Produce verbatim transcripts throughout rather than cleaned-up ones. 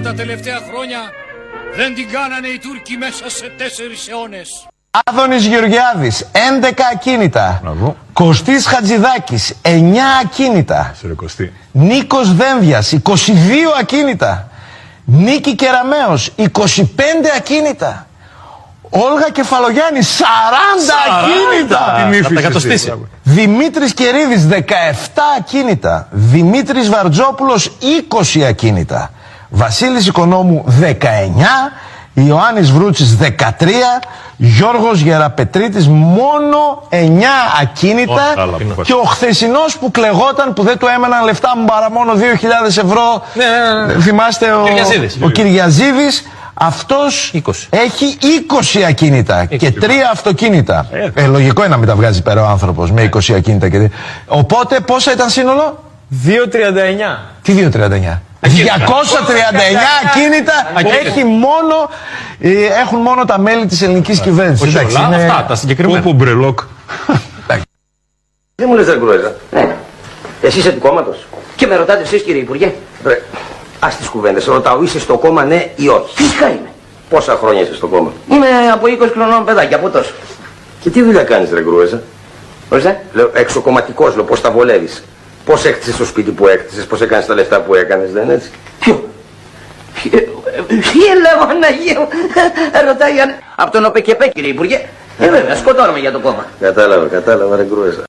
Αλλά τα τελευταία χρόνια δεν την κάνανε οι Τούρκοι μέσα σε τέσσερις αιώνες. Άδωνης Γεωργιάδης, έντεκα ακίνητα. Μπράβο. Κωστής Χατζηδάκης, εννιά ακίνητα. Σερεκοστή. Νίκος Δένδιας, είκοσι δύο ακίνητα. Νίκη Κεραμέως, είκοσι πέντε ακίνητα. Όλγα Κεφαλογιάννη, σαράντα ακίνητα. Θα τα κατοστήσει. Δημήτρης Κερίδης, δεκαεπτά ακίνητα. Δημήτρης Βαρτζόπουλος, είκοσι ακίνητα. Βασίλης Οικονόμου, δεκαεννιά. Ιωάννης Βρούτσης, δεκατρία. Γιώργος Γεραπετρίτης, μόνο εννιά ακίνητα. Oh, και ο χθεσινός που κλεγόταν που δεν του έμεναν λεφτά μου παρά μόνο δύο χιλιάδες ευρώ. Ναι, ναι, ναι. Θυμάστε ο, ο Κυριαζίδης. Αυτός είκοσι. έχει είκοσι ακίνητα είκοσι. Και τρία αυτοκίνητα. Ε, ε, λογικό είναι να μην τα βγάζει πέρα ο άνθρωπος με είκοσι ακίνητα. Και... Οπότε πόσα ήταν σύνολο? διακόσια τριάντα εννιά. Τι διακόσια τριάντα εννιά? διακόσια τριάντα εννιά ακίνητα έχει μόνο, ε, έχουν μόνο τα μέλη της ελληνικής κυβέρνησης. Όχι όλα, είναι... αυτά τα συγκεκριμένα. Όπου μπρελόκ. Δεν μου λες, ρε Γκρούεζα. Ναι. Εσύ είσαι του κόμματος. Και με ρωτάτε εσείς, κύριε Υπουργέ. Ρε, ας τις κουβέντες. Ρωτάω, είσαι στο κόμμα, ναι ή όχι? Φυσικά είμαι. Πόσα χρόνια είσαι στο κόμμα? Είμαι από είκοσι χρονών παιδάκι, από τόσο. Και τι δουλειά κάνεις, ρε Γκρούεζα? Ορίστε, λέω, εξοκομματικός, λέω, πώς τα βολεύεις. Πώς έκτισες το σπίτι που έκτισες, πώς έκανες τα λεφτά που έκανες, δεν είναι έτσι? Ποιο? Τι λέω, Αναγία μου, ρωτάει από τον ΟΠΕΚΕΠΕ, κύριε Υπουργέ. Ε, βέβαια, σκοτώνομαι για το κόμμα. Κατάλαβα, κατάλαβα, ρε Γκρούεζα.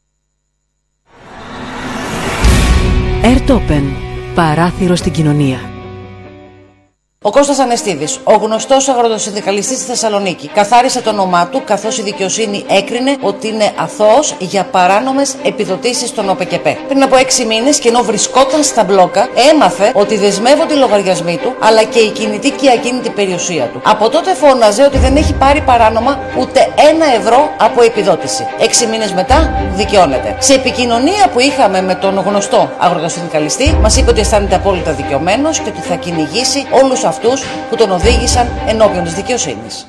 Airtopen. Παράθυρο στην κοινωνία. Ο Κώστας Ανεστίδης, ο γνωστός αγροτοσυνδικαλιστής στη Θεσσαλονίκη, καθάρισε το όνομά του καθώς η δικαιοσύνη έκρινε ότι είναι αθώος για παράνομες επιδοτήσεις στον ΟΠΕΚΕΠΕ. Πριν από έξι μήνες, και ενώ βρισκόταν στα μπλόκα, έμαθε ότι δεσμεύονται οι λογαριασμοί του, αλλά και η κινητή και η ακίνητη περιουσία του. Από τότε φώναζε ότι δεν έχει πάρει παράνομα ούτε ένα ευρώ από επιδότηση. Έξι μήνες μετά δικαιώνεται. Σε επικοινωνία που είχαμε με τον γνωστό αγροτοσυνδικαλιστή, μας είπε ότι αισθάνεται απόλυτα δικαιωμένος και ότι θα κυνηγήσει όλους αυτούς που τον οδήγησαν ενώπιον της δικαιοσύνης.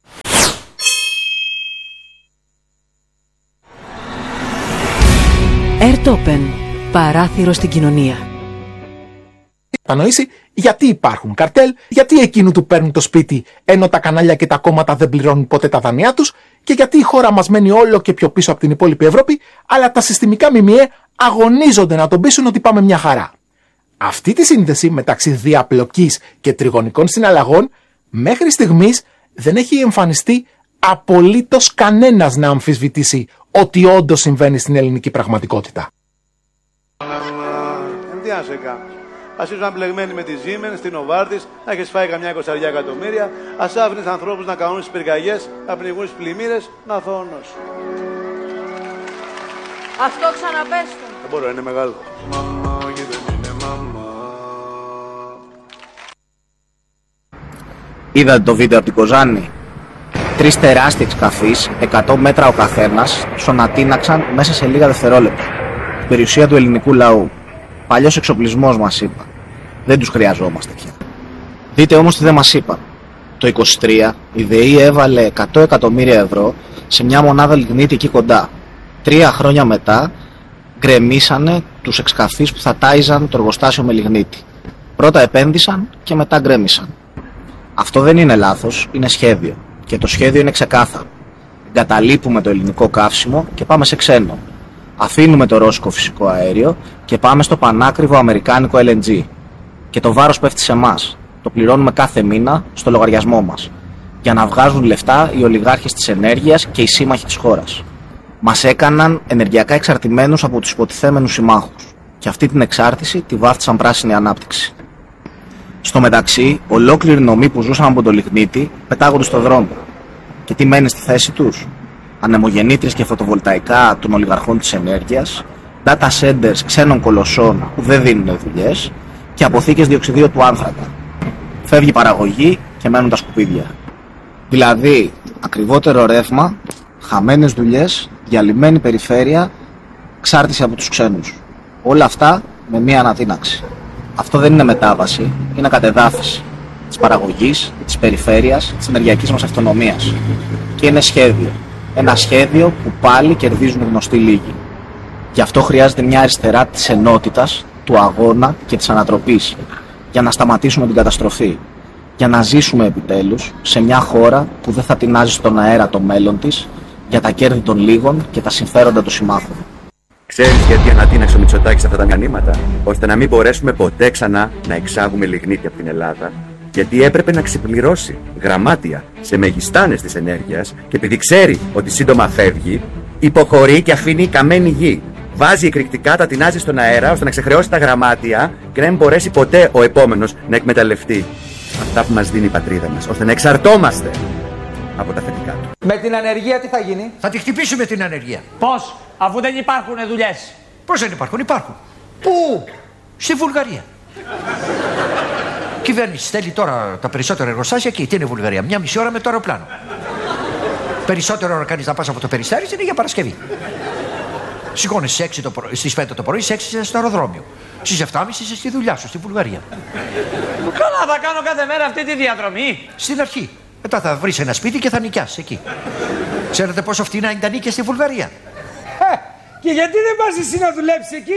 Airtopen. Παράθυρο στην κοινωνία. Κατανοήσει γιατί υπάρχουν καρτέλ, γιατί εκείνου του παίρνουν το σπίτι ενώ τα κανάλια και τα κόμματα δεν πληρώνουν ποτέ τα δανειά τους και γιατί η χώρα μας μένει όλο και πιο πίσω από την υπόλοιπη Ευρώπη, αλλά τα συστημικά ΜΜΕ αγωνίζονται να τον πείσουν ότι πάμε μια χαρά. Αυτή τη σύνδεση μεταξύ διαπλοκής και τριγωνικών συναλλαγών μέχρι στιγμής δεν έχει εμφανιστεί απολύτως κανένας να αμφισβητήσει ότι όντως συμβαίνει στην ελληνική πραγματικότητα. Τι να σε κάνω. Ας ήσουν μπλεγμένοι με τη Siemens, στην Novartis, να έχεις φάει καμιά εικοσαριά εκατομμύρια, ας άφηνες ανθρώπους να κάνουν τις πυρκαγιές, να πνιγούν στις πλημμύρες, να θώνος. Αυτό ξαναπέστο. Δεν μπορώ, είναι μεγάλο. Είδατε το βίντεο από την Κοζάνη? Τρεις τεράστιοι εξκαφείς, εκατό μέτρα ο καθένας, σωνατίναξαν μέσα σε λίγα δευτερόλεπτα. Την περιουσία του ελληνικού λαού. Παλιός εξοπλισμός μας είπα. Δεν τους χρειαζόμαστε πια. Δείτε όμως τι δεν μας είπαν. Το είκοσι τρία η ΔΕΗ έβαλε εκατό εκατομμύρια ευρώ σε μια μονάδα λιγνίτη εκεί κοντά. Τρία χρόνια μετά γκρεμίσανε τους εξκαφείς που θα τάιζαν το εργοστάσιο με λιγνίτη. Πρώτα επένδυσαν και μετά γκρέμισαν. Αυτό δεν είναι λάθος, είναι σχέδιο. Και το σχέδιο είναι ξεκάθαρο. Εγκαταλείπουμε το ελληνικό καύσιμο και πάμε σε ξένο. Αφήνουμε το ρώσικο φυσικό αέριο και πάμε στο πανάκριβο αμερικάνικο ελ εν τζι. Και το βάρος πέφτει σε εμάς. Το πληρώνουμε κάθε μήνα στο λογαριασμό μας. Για να βγάζουν λεφτά οι ολιγάρχες της ενέργειας και οι σύμμαχοι της χώρας. Μας έκαναν ενεργειακά εξαρτημένους από τους υποτιθέμενους συμμάχους. Και αυτή την εξάρτηση τη βάφτισαν πράσινη ανάπτυξη. Στο μεταξύ, ολόκληροι νομοί που ζούσαν από το λιγνίτη πετάγονται στο δρόμο. Και τι μένει στη θέση τους? Ανεμογεννήτριες και φωτοβολταϊκά των ολιγαρχών της ενέργειας, data centers ξένων κολοσσών που δεν δίνουν δουλειές και αποθήκες διοξιδίου του άνθρακα. Φεύγει η παραγωγή και μένουν τα σκουπίδια. Δηλαδή, ακριβότερο ρεύμα, χαμένες δουλειές, διαλυμένη περιφέρεια, εξάρτηση από τους ξένους. Όλα αυτά με μία ανατείναξη. Αυτό δεν είναι μετάβαση, είναι κατεδάφιση της παραγωγής, της περιφέρειας, της ενεργειακής μας αυτονομίας. Και είναι σχέδιο. Ένα σχέδιο που πάλι κερδίζουν γνωστοί λίγοι. Γι' αυτό χρειάζεται μια αριστερά της ενότητας, του αγώνα και της ανατροπής. για να σταματήσουμε την καταστροφή, για να ζήσουμε επιτέλους σε μια χώρα που δεν θα τεινάζει στον αέρα το μέλλον της για τα κέρδη των λίγων και τα συμφέροντα των συμμάχων. Ξέρεις γιατί ανατείναξε ο Μητσοτάκης αυτά τα μηχανήματα? Ώστε να μην μπορέσουμε ποτέ ξανά να εξάγουμε λιγνίτη από την Ελλάδα. Γιατί έπρεπε να ξεπληρώσει γραμμάτια σε μεγιστάνες της ενέργειας και επειδή ξέρει ότι σύντομα φεύγει, υποχωρεί και αφήνει καμένη γη. Βάζει εκρηκτικά, τα τεινάζει στον αέρα ώστε να ξεχρεώσει τα γραμμάτια και να μην μπορέσει ποτέ ο επόμενος να εκμεταλλευτεί αυτά που μας δίνει η πατρίδα μας, ώστε να εξαρτώμαστε από τα θετικά του. Με την ανεργία τι θα γίνει? Θα τη χτυπήσουμε την ανεργία. Πώς, αφού δεν υπάρχουν δουλειές? Πώς δεν υπάρχουν, υπάρχουν. Πού? Στη Βουλγαρία. Κυβέρνηση στέλνει τώρα τα περισσότερα εργοστάσια εκεί. Τι είναι η Βουλγαρία? Μια μισή ώρα με το αεροπλάνο. Περισσότερο ώρα κάνεις να πας από το Περιστέρι είναι για Παρασκευή. Σηκώνεσαι στις πέντε το πρωί, στις έξι είσαι στο αεροδρόμιο. Στις εφτά και μισή είσαι στη δουλειά σου, στη Βουλγαρία. Καλά, θα κάνω κάθε μέρα αυτή τη διαδρομή. Στην αρχή. Μετά θα βρεις ένα σπίτι και θα νοικιάσεις εκεί. Ξέρετε πόσο φτηνά είναι τα νίκια στη Βουλγαρία? Ε, και γιατί δεν πας εσύ να δουλέψεις εκεί?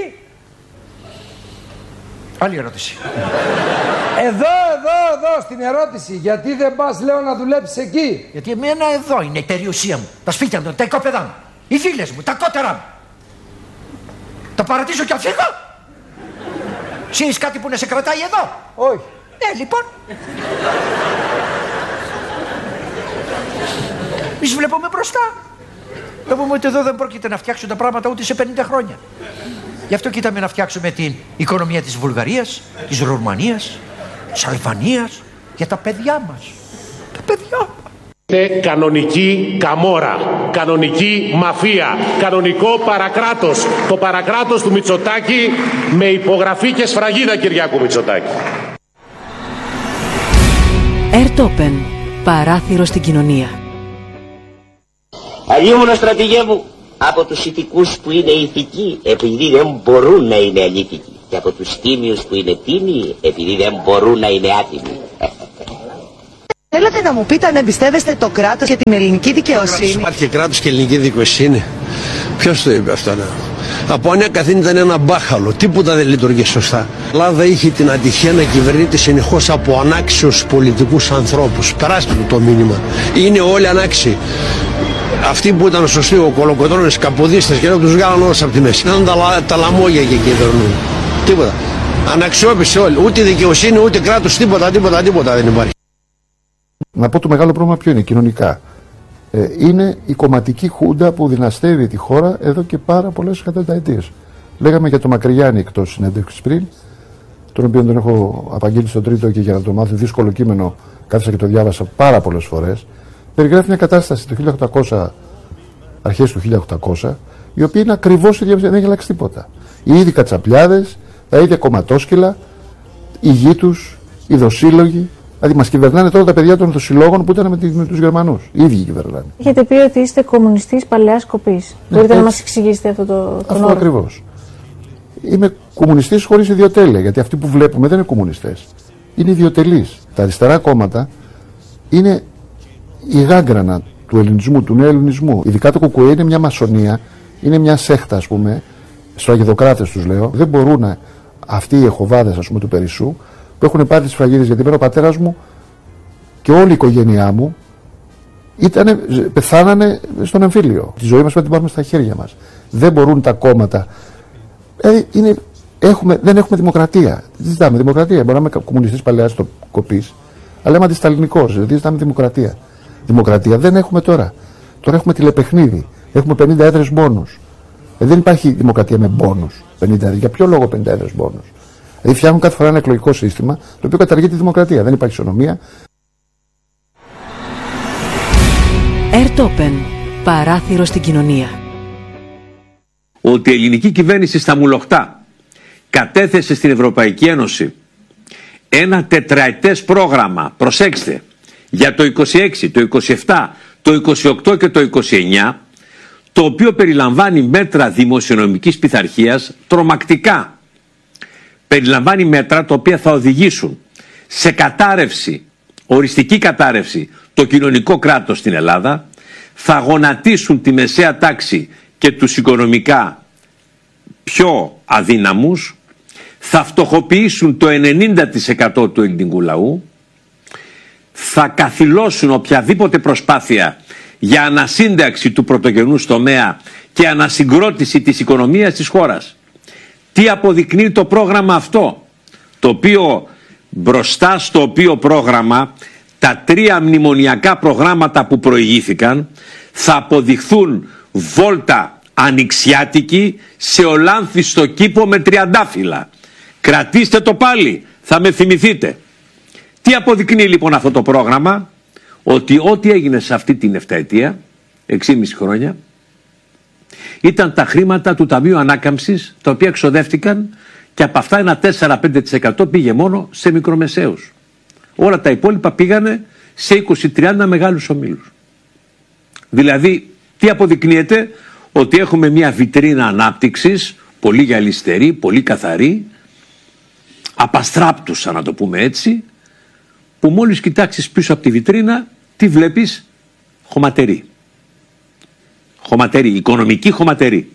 Άλλη ερώτηση. Εδώ, εδώ, εδώ, στην ερώτηση. Γιατί δεν πας, λέω, να δουλέψεις εκεί? Γιατί εμένα εδώ είναι η περιουσία μου. Τα σπίτια μου, τα οικόπεδά μου. Οι φίλες μου, τα κότερα μου. Τα παρατήσω και αφήγω. Ξέρεις κάτι που να σε κρατάει εδώ? Όχι. Ε, λοιπόν. Εμείς βλέπουμε μπροστά. Βλέπουμε ότι εδώ δεν πρόκειται να φτιάξουν τα πράγματα ούτε σε πενήντα χρόνια. Γι' αυτό κοίταμε να φτιάξουμε την οικονομία της Βουλγαρίας, της Ρουμανίας, της Αλβανίας, για τα παιδιά μας. Τα παιδιά μας. Είναι κανονική καμόρα, κανονική μαφία, κανονικό παρακράτος. Το παρακράτος του Μητσοτάκη με υπογραφή και σφραγίδα Κυριάκου Μητσοτάκη. Ερτόπεν, παράθυρο στην κοινωνία. Αλλήμωνο στρατηγέ μου, από τους ηθικούς που είναι ηθικοί επειδή δεν μπορούν να είναι αλήθικοι και από τους τίμιους που είναι τίμιοι επειδή δεν μπορούν να είναι άτιμοι. Θέλετε να μου πείτε αν εμπιστεύεστε το κράτος και την ελληνική δικαιοσύνη? Υπάρχει κράτος και ελληνική δικαιοσύνη? Ποιος το είπε αυτό? Ναι. Από ανέκαθεν ήταν ένα μπάχαλο, τίποτα δεν λειτουργεί σωστά. Η Ελλάδα είχε την ατυχία να κυβερνείται συνεχώς από ανάξιους πολιτικούς ανθρώπους. Περάστε το μήνυμα. Είναι όλοι ανάξιοι. Αυτοί που ήταν σωστοί, ο Κολοκοτρώνης, καποδίστες και τους βγάλαν όλους από τη μέση. Ήταν τα, τα λαμόγια και κυβερνούν. Τίποτα. Αναξιόπιστοι όλοι. Ούτε δικαιοσύνη, ούτε κράτος, τίποτα, τίποτα, τίποτα δεν υπάρχει. Να πω το μεγάλο πρόβλημα ποιο είναι, κοινωνικά. Ε, είναι η κομματική χούντα που δυναστεύει τη χώρα εδώ και πάρα πολλές εκατονταετίες. Λέγαμε για το Μακρυγιάννη εκτός συνέντευξης πριν, τον οποίο τον έχω απαγγείλει στον τρίτο και για να το μάθω δύσκολο κείμενο, κάθισα και το διάβασα πάρα πολλές φορές. Περιγράφει μια κατάσταση το χίλια οκτακόσια, αρχές του χίλια οκτακόσια, η οποία είναι ακριβώς η ίδια, δεν έχει αλλάξει τίποτα. Οι ίδιοι κατσαπλιάδες, τα ίδια κομματόσκυλα, οι γη τους, οι δοσύλλογοι. Δηλαδή, μας κυβερνάνε τώρα τα παιδιά των δοσυλλόγων που ήταν με, με τους Γερμανούς. Οι ίδιοι κυβερνάνε. Έχετε πει ότι είστε κομμουνιστής παλαιάς κοπής. Ναι, Μπορείτε έτσι να μας εξηγήσετε αυτό το Αυτό ακριβώς. Είμαι κομμουνιστής χωρίς ιδιοτέλεια, γιατί αυτοί που βλέπουμε δεν είναι κομμουνιστές. Είναι ιδιοτελείς. Τα αριστερά κόμματα είναι η γάγκρανα του ελληνισμού, του νέου ελληνισμού. Ειδικά το ΚΚΕ είναι μια μασονία, είναι μια σέχτα, ας πούμε, σφραγιδοκράτες τους λέω. Δεν μπορούν αυτοί οι εχοβάδες, ας πούμε, του Περισσού, που έχουν πάρει τις σφραγίδες, γιατί πέρα ο πατέρας μου και όλη η οικογένειά μου ήτανε, πεθάνανε στον εμφύλιο. Τη ζωή μας πρέπει να την πάρουμε στα χέρια μας. Δεν μπορούν τα κόμματα. Δηλαδή είναι, έχουμε, δεν έχουμε δημοκρατία. Δεν ζητάμε δημοκρατία. Μπορεί να είμαι κομμουνιστής παλαιάς κοπής, αλλά είμαι αντισταλινικός. Δηλαδή ζητάμε δημοκρατία. Δημοκρατία δεν έχουμε τώρα. Τώρα έχουμε τηλεπαιχνίδι. Έχουμε πενήντα έδρες μπόνους. Ε, δεν υπάρχει δημοκρατία με μπόνους. πενήντα έδρες. Για ποιο λόγο πενήντα έδρες μπόνους? Δηλαδή φτιάχνουν κάθε φορά ένα εκλογικό σύστημα το οποίο καταργεί τη δημοκρατία. Δεν υπάρχει ισονομία. Ερτόπεν, παράθυρο στην κοινωνία. Ότι η ελληνική κυβέρνηση στα Μουλοχτά κατέθεσε στην Ευρωπαϊκή Ένωση ένα τετραετές πρόγραμμα, προσέξτε, για το είκοσι έξι, το είκοσι επτά, το είκοσι οκτώ και το είκοσι εννιά, το οποίο περιλαμβάνει μέτρα δημοσιονομικής πειθαρχίας τρομακτικά. Περιλαμβάνει μέτρα τα οποία θα οδηγήσουν σε κατάρρευση, οριστική κατάρρευση, το κοινωνικό κράτος στην Ελλάδα, θα γονατίσουν τη μεσαία τάξη και τους οικονομικά πιο αδύναμους, θα φτωχοποιήσουν το ενενήντα τοις εκατό του ελληνικού λαού, θα καθυλώσουν οποιαδήποτε προσπάθεια για ανασύνταξη του πρωτογενούς τομέα και ανασυγκρότηση της οικονομίας της χώρας. Τι αποδεικνύει το πρόγραμμα αυτό, το οποίο μπροστά στο οποίο πρόγραμμα τα τρία μνημονιακά προγράμματα που προηγήθηκαν θα αποδειχθούν βόλτα ανοιξιάτικη σε ολάνθιστο κήπο με τριαντάφυλλα. Κρατήστε το πάλι, θα με θυμηθείτε. Τι αποδεικνύει λοιπόν αυτό το πρόγραμμα? Ότι ό,τι έγινε σε αυτή την εφταετία, εξήμιση χρόνια, ήταν τα χρήματα του Ταμείου Ανάκαμψης, τα οποία εξοδεύτηκαν και από αυτά ένα τέσσερα με πέντε τοις εκατό πήγε μόνο σε μικρομεσαίους. Όλα τα υπόλοιπα πήγανε σε είκοσι με τριάντα μεγάλους ομίλους. Δηλαδή, τι αποδεικνύεται? Ότι έχουμε μια βιτρίνα ανάπτυξης, πολύ γυαλιστερή, πολύ καθαρή, απαστράπτουσα να το πούμε έτσι, που μόλις κοιτάξεις πίσω από τη βιτρίνα, τι βλέπεις? Χωματερή. Χωματερή, οικονομική χωματερή.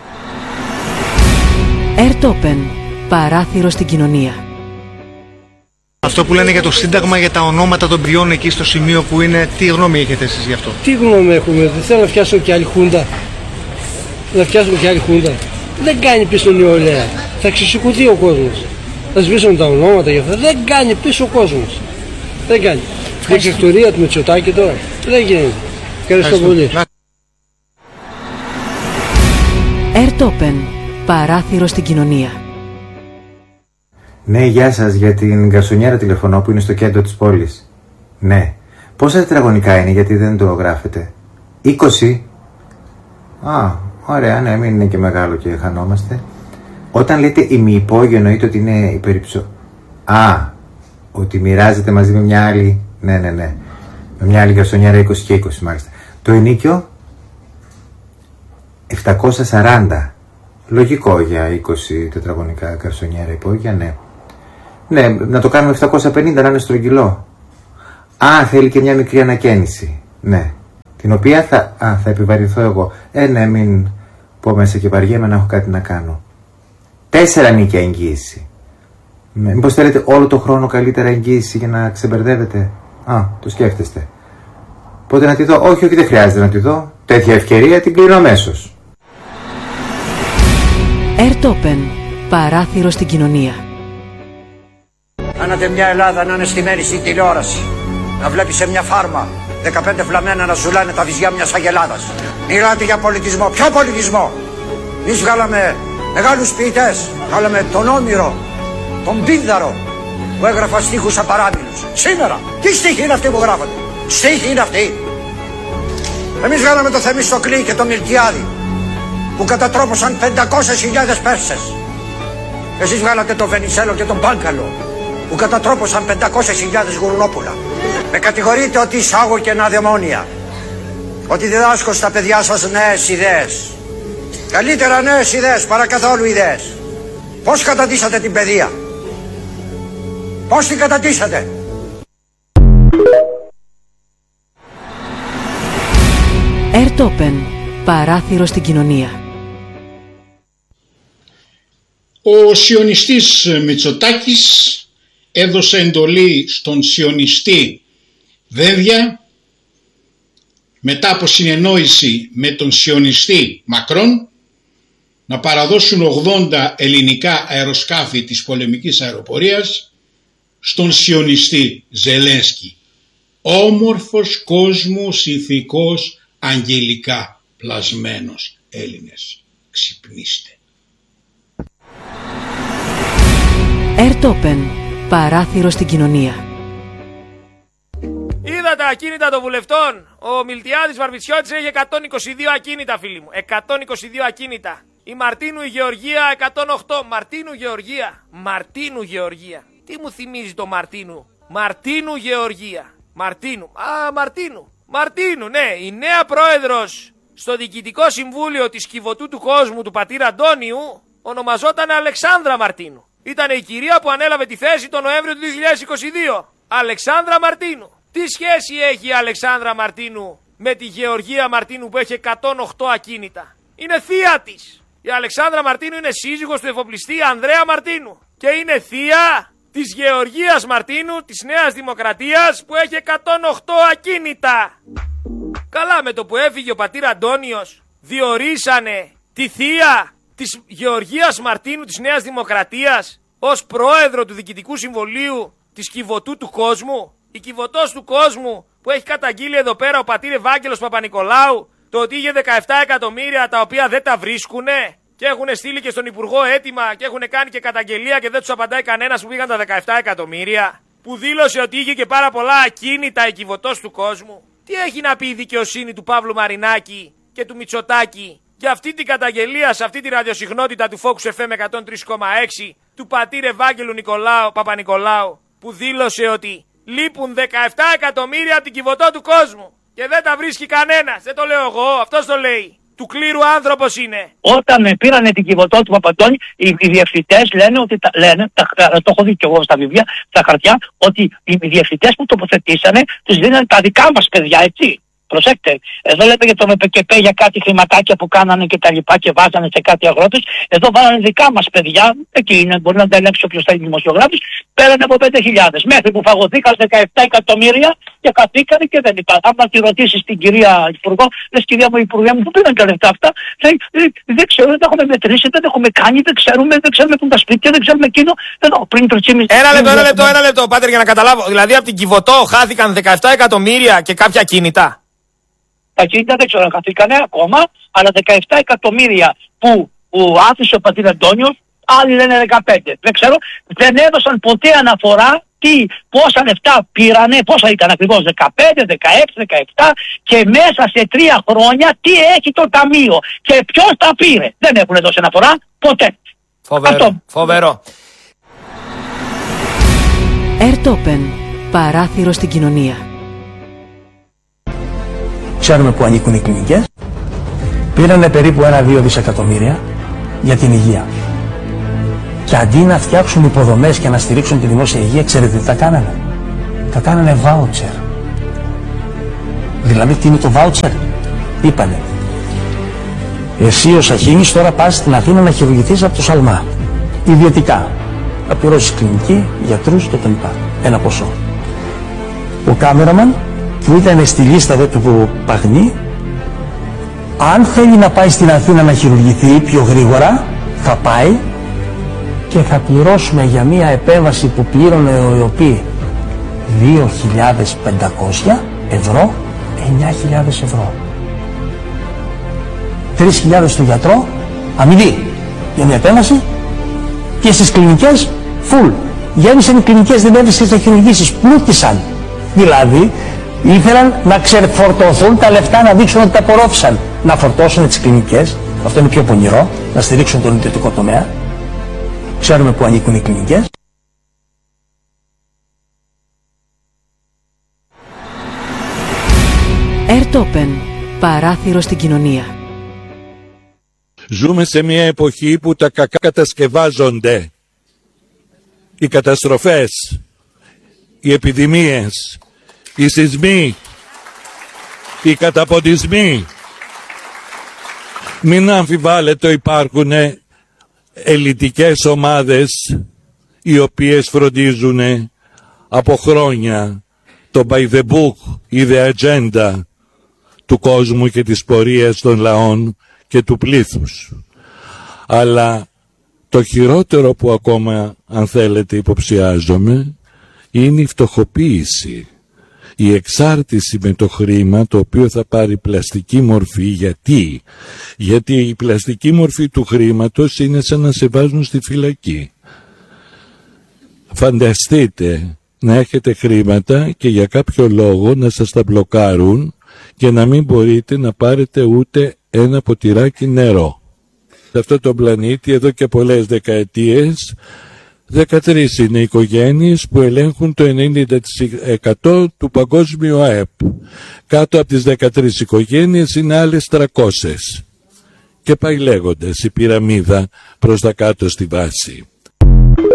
Ερτόπεν, παράθυρο στην κοινωνία. Αυτό που λένε για το Σύνταγμα, για τα ονόματα των παιδιών εκεί στο σημείο που είναι, τι γνώμη έχετε εσείς γι' αυτό? Τι γνώμη έχουμε? Δεν θέλω να φτιάσω και άλλη χούντα. Να φτιάσουμε και άλλη χούντα. Δεν κάνει πίσω νεολαία. Θα ξεσηκωθεί ο κόσμος. Θα σβήσουν τα ονόματα γι' αυτό. Δεν κάνει πίσω ο κόσμος. Δεν κάνει. Δικτατορία του Μητσοτάκη τώρα. Δεν γίνεται. Ευχαριστώ πολύ. Ερτόπεν, παράθυρο στην κοινωνία. Ναι, γεια σας, για την γκαρσονιέρα τηλεφωνώ που είναι στο κέντρο της πόλης. Ναι. Πόσα τετραγωνικά είναι, γιατί δεν το γράφετε? είκοσι. Α, ωραία, ναι, μην είναι και μεγάλο και χανόμαστε. Όταν λέτε ημιυπόγειο εννοείται ότι είναι υπερυψω... Α, ότι μοιράζεται μαζί με μια άλλη... Ναι, ναι, ναι. Με μια άλλη γκαρσονιέρα είκοσι και είκοσι μάλιστα. Το ενίκιο επτακόσια σαράντα. Λογικό για είκοσι τετραγωνικά γκαρσονιέρα υπόγεια, ναι. Ναι, να το κάνουμε επτακόσια πενήντα, να είναι στρογγυλό. Α, θέλει και μια μικρή ανακαίνιση. Ναι. Την οποία θα, α, θα επιβαρυνθώ εγώ. Ε, ναι, μην πω μέσα και βαριέμαι να έχω κάτι να κάνω. Τέσσερα νίκια εγγύηση. Ναι, μήπως θέλετε όλο το χρόνο καλύτερα εγγύηση για να ξεμπερδεύετε? Α, το σκέφτεστε. Πότε να τη δω? Όχι, όχι, δεν χρειάζεται να τη δω. Τέτοια ευκαιρία την κλείνω αμέσως. Ερτόπεν, παράθυρο στην κοινωνία. Κάνατε μια Ελλάδα να είναι στημένη στην τηλεόραση. Να βλέπει σε μια φάρμα δεκαπέντε φλαμμένα να ζουλάνε τα βυζιά μιας αγελάδας. Μιλάτε για πολιτισμό. Ποιο πολιτισμό? Εμείς βγάλαμε μεγάλους ποιητές. Βγάλαμε τον Όμηρο, τον Πίνδαρο, που έγραφα στίχους απαράμιλους. Σήμερα, τι στίχοι είναι αυτοί που γράφονται? Στίχοι είναι αυτοί? Εμείς βγάλαμε το Θεμιστοκλή και το Μιλτιάδη, που κατατρόπωσαν πεντακόσιες χιλιάδες Πέρσες. Εσείς βγάλατε τον Βενιζέλο και τον Πάγκαλο, που κατατρόπωσαν πεντακόσιες χιλιάδες γουρνόπουλα. Με κατηγορείτε ότι εισάγω καινά δαιμόνια, ότι διδάσκω στα παιδιά σας νέες ιδέες. Καλύτερα νέες ιδέες παρά καθόλου ιδέες. Πώς κατατίσατε την παιδεία? Πώς την κατατίσατε? Ερτόπεν, παράθυρο στην κοινωνία. Ο σιωνιστής Μητσοτάκης έδωσε εντολή στον σιωνιστή Βέβια, μετά από συνεννόηση με τον σιωνιστή Μακρόν, να παραδώσουν ογδόντα ελληνικά αεροσκάφη της πολεμικής αεροπορίας στον σιωνιστή Ζελένσκι. Όμορφος κόσμος, ηθικός, αγγελικά πλασμένος Έλληνες. Ξυπνήστε. Ερτόπεν, παράθυρο στην κοινωνία. Είδα τα ακίνητα των βουλευτών. Ο Μιλτιάδης Βαρβιτσιώτης έχει εκατόν είκοσι δύο ακίνητα, φίλοι μου. εκατόν είκοσι δύο ακίνητα. Η Μαρτίνου η Γεωργία εκατόν οκτώ. Μαρτίνου Γεωργία. Μαρτίνου Γεωργία. Τι μου θυμίζει το Μαρτίνου? Μαρτίνου Γεωργία. Μαρτίνου. Α, Μαρτίνου. Μαρτίνου, ναι. Η νέα πρόεδρος στο Διοικητικό Συμβούλιο της Κιβωτού του Κόσμου του πατήρα Αντώνιου ονομαζόταν Αλεξάνδρα Μαρτίνου. Ήταν η κυρία που ανέλαβε τη θέση τον Νοέμβριο του δύο χιλιάδες είκοσι δύο. Αλεξάνδρα Μαρτίνου. Τι σχέση έχει η Αλεξάνδρα Μαρτίνου με τη Γεωργία Μαρτίνου που έχει εκατόν οκτώ ακίνητα? Είναι θεία της. Η Αλεξάνδρα Μαρτίνου είναι σύζυγος του εφοπλιστή Ανδρέα Μαρτίνου. Και είναι θεία της Γεωργίας Μαρτίνου, της Νέας Δημοκρατίας, που έχει εκατόν οκτώ ακίνητα. Καλά, με το που έφυγε ο πατήρ Αντώνιος, διορίσανε τη θεία της Γεωργίας Μαρτίνου της Νέας Δημοκρατίας ως πρόεδρο του Διοικητικού Συμβουλίου της Κιβωτού του Κόσμου. Η Κιβωτός του Κόσμου που έχει καταγγείλει εδώ πέρα ο πατήρ Ευάγγελος Παπα-Νικολάου το ότι είχε δεκαεπτά εκατομμύρια τα οποία δεν τα βρίσκουνε και έχουν στείλει και στον Υπουργό έτοιμα και έχουν κάνει και καταγγελία και δεν τους απαντάει κανένας που πήγαν τα δεκαεπτά εκατομμύρια. Που δήλωσε ότι είχε και πάρα πολλά ακίνητα η Κιβωτός του Κόσμου. Τι έχει να πει η δικαιοσύνη του Παύλου Μαρινάκη και του Μητσοτάκη για αυτή την καταγγελία σε αυτή τη ραδιοσυχνότητα του Focus εφ εμ εκατόν τρία κόμμα έξι του πατήρ Ευάγγελου Νικολάου, Παπα-Νικολάου, που δήλωσε ότι λείπουν δεκαεπτά εκατομμύρια από την Κιβωτό του Κόσμου και δεν τα βρίσκει κανένας. Δεν το λέω εγώ, αυτός το λέει. Του κλήρου άνθρωπος είναι. Όταν πήρανε την Κιβωτό του Παπαντώνη, οι, οι διευθυντές λένε, ότι τα, λένε τα, το έχω δει και εγώ στα βιβλία, στα χαρτιά, ότι οι διευθυντές που τοποθετήσανε τους δίνανε τα δικά μας παιδιά, έτσι. Προσέξτε, εδώ λέτε για το ΜΠΚΠ για κάτι χρηματάκια που κάνανε και τα λοιπά και βάζανε σε κάτι αγρότες. Εδώ βάλανε δικά μας παιδιά, εκεί είναι, μπορεί να τα ελέγξει όποιος θέλει δημοσιογράφος, πέρανε από πέντε χιλιάδες. Μέχρι που φαγωθήκαν δεκαεπτά εκατομμύρια και καθήκανε και δεν υπάρχει. Άμα τη ρωτήσεις την κυρία Υπουργό, λες κυρία μου, Υπουργέ μου, πού πήγαν τα λεφτά αυτά, λέει, δεν ξέρω, δεν τα έχουμε μετρήσει, δεν τα έχουμε κάνει, δεν ξέρουμε, δεν ξέρουμε που είναι τα σπίτια, δεν ξέρουμε εκείνο. Εδώ, πριν τριτσίμις. Ένα λεπτό, ένα λεπτό, ένα λεπτό, πάτερ, για να καταλάβω. Δηλαδή από την Κιβωτό χάθηκαν δεκαεπτά εκατομμύρια και κάποια κίνητα. Τα κίνητα δεν ξέρω αν χαθήκανε ακόμα, αλλά δεκαεπτά εκατομμύρια που, που άφησε ο πατήρ Αντώνιος, άλλοι λένε δεκαπέντε. Δεν ξέρω, δεν έδωσαν ποτέ αναφορά τι, πόσα λεφτά πήρανε, πόσα ήταν ακριβώς, δεκαπέντε, δεκαέξι, δεκαεπτά και μέσα σε τρία χρόνια τι έχει το ταμείο και ποιος τα πήρε. Δεν έχουν δώσει αναφορά ποτέ. Φοβερό. Αυτό. Φοβερό. Ερτόπεν, παράθυρο στην κοινωνία. Ξέρουμε που ανήκουν οι κλινικές. Πήρανε περίπου ένα δύο δισεκατομμύρια για την υγεία. Και αντί να φτιάξουν υποδομές και να στηρίξουν τη δημόσια υγεία, ξέρετε τι τα κάνανε. Τα κάνανε βάουτσερ. Δηλαδή τι είναι το βάουτσερ. Είπανε, εσύ ο Σαχίνης τώρα πας στην Αθήνα να χειρουργηθείς από το Σαλμά. Ιδιωτικά. Να πληρώσεις κλινική, γιατρούς κτλ. Ένα ποσό. Ο κάμεραμαν που ήταν στη λίστα δε του Παγνή, αν θέλει να πάει στην Αθήνα να χειρουργηθεί πιο γρήγορα, θα πάει και θα πληρώσουμε για μία επέμβαση που πλήρωνε ο ΕΟΠΗ δύο χιλιάδες πεντακόσια ευρώ, εννιά χιλιάδες ευρώ. τρεις χιλιάδες στο γιατρό, αμοιβή για μία επέμβαση, και στις κλινικές, full. Γέμισαν οι κλινικές, δεν έβρισκες να χειρουργήσεις, πλούτησαν. Δηλαδή, ήθελαν να ξεφορτωθούν τα λεφτά, να δείξουν ότι τα απορρόφησαν. Να φορτώσουν τις κλινικές, αυτό είναι πιο πονηρό, να στηρίξουν τον ιδιωτικό τομέα. Ξέρουμε που ανήκουν οι κλινικές. Ερτόπεν, παράθυρο στην κοινωνία. Ζούμε σε μια εποχή που τα κακά κατασκευάζονται. Οι καταστροφές, οι επιδημίες, οι σεισμοί, οι καταποντισμοί. Μην αμφιβάλλετε, υπάρχουν ελιτικές ομάδες οι οποίες φροντίζουν από χρόνια το by the book ή the agenda του κόσμου και της πορείας των λαών και του πλήθους. Αλλά το χειρότερο που ακόμα, αν θέλετε, υποψιάζομαι, είναι η φτωχοποίηση, η εξάρτηση με το χρήμα, το οποίο θα πάρει πλαστική μορφή. Γιατί? Γιατί η πλαστική μορφή του χρήματος είναι σαν να σε βάζουν στη φυλακή. Φανταστείτε να έχετε χρήματα και για κάποιο λόγο να σας τα μπλοκάρουν και να μην μπορείτε να πάρετε ούτε ένα ποτηράκι νερό. Σε αυτό το πλανήτη εδώ και πολλές δεκαετίες δεκατρείς είναι οι οικογένειες που ελέγχουν το ενενήντα τοις εκατό του παγκόσμιου ΑΕΠ. Κάτω από τις δεκατρείς οικογένειες είναι άλλες τριακόσιες. Και πάει λέγοντας η πυραμίδα προς τα κάτω στη βάση.